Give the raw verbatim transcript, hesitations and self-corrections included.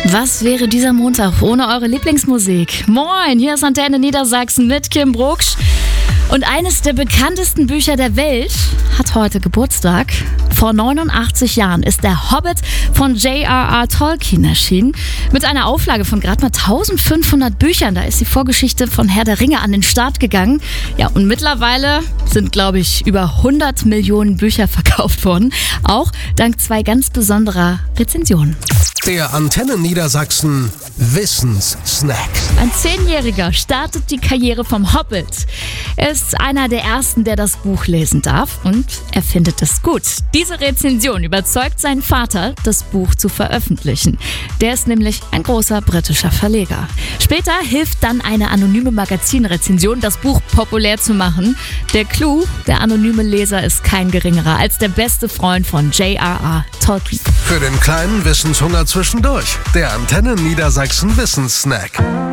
Was wäre dieser Montag ohne eure Lieblingsmusik? Moin, hier ist Antenne Niedersachsen mit Kim Brugsch. Und eines der bekanntesten Bücher der Welt hat heute Geburtstag. Vor neunundachtzig Jahren ist der Hobbit von J R R Tolkien erschienen. Mit einer Auflage von gerade mal eintausendfünfhundert Büchern. Da ist die Vorgeschichte von Herr der Ringe an den Start gegangen. Ja, und mittlerweile sind, glaube ich, über hundert Millionen Bücher verkauft worden. Auch dank zwei ganz besonderer Rezensionen. Der Antenne Niedersachsen Wissenssnack. Ein Zehnjähriger startet die Karriere vom Hobbit. Er ist einer der ersten, der das Buch lesen darf, und er findet es gut. Diese Rezension überzeugt seinen Vater, das Buch zu veröffentlichen. Der ist nämlich ein großer britischer Verleger. Später hilft dann eine anonyme Magazinrezension, das Buch populär zu machen. Der Clou: der anonyme Leser ist kein geringerer als der beste Freund von J R R Tolkien. Für den kleinen Wissenshunger zwischendurch. Der Antenne Niedersachsen Wissenssnack.